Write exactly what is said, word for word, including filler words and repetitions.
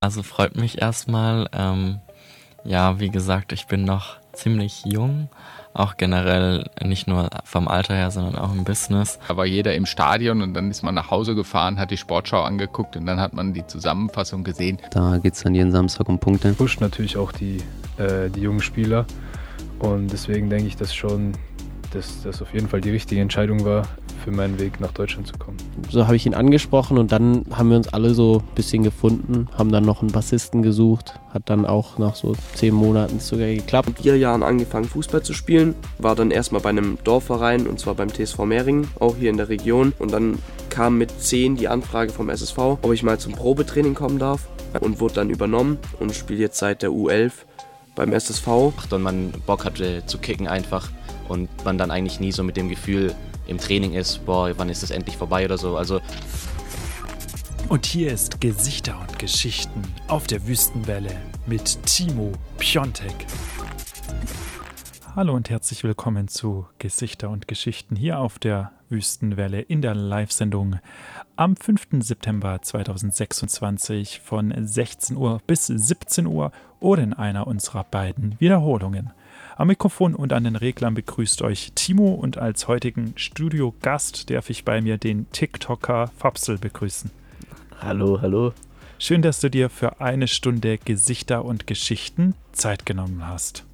Also freut mich erstmal. Ähm, ja, wie gesagt, ich bin noch ziemlich jung. Auch generell nicht nur vom Alter her, sondern auch im Business. Da war jeder im Stadion und dann ist man nach Hause gefahren, hat die Sportschau angeguckt und dann hat man die Zusammenfassung gesehen. Da geht es dann jeden Samstag um Punkte. Pusht natürlich auch die, äh, die jungen Spieler und deswegen denke ich, dass schon dass das auf jeden Fall die richtige Entscheidung war, für meinen Weg nach Deutschland zu kommen. So habe ich ihn angesprochen und dann haben wir uns alle so ein bisschen gefunden, haben dann noch einen Bassisten gesucht, hat dann auch nach so zehn Monaten sogar geklappt. Mit vier Jahren angefangen Fußball zu spielen, war dann erstmal bei einem Dorfverein und zwar beim T S V Mehringen, auch hier in der Region. Und dann kam mit zehn die Anfrage vom S S V, ob ich mal zum Probetraining kommen darf und wurde dann übernommen und spiele jetzt seit der U elf beim S S V. Und man Bock hatte zu kicken einfach und man dann eigentlich nie so mit dem Gefühl im Training ist, boah, wann ist das endlich vorbei oder so. Also und hier ist Gesichter und Geschichten auf der Wüstenwelle mit Timo Piontek. Hallo und herzlich willkommen zu Gesichter und Geschichten hier auf der Wüstenwelle in der Live-Sendung am fünften September zweitausendsechsundzwanzig von sechzehn Uhr bis siebzehn Uhr oder in einer unserer beiden Wiederholungen. Am Mikrofon und an den Reglern begrüßt euch Timo und als heutigen Studiogast darf ich bei mir den TikToker Fapsel begrüßen. Hallo, hallo. Schön, dass du dir für eine Stunde Gesichter und Geschichten Zeit genommen hast.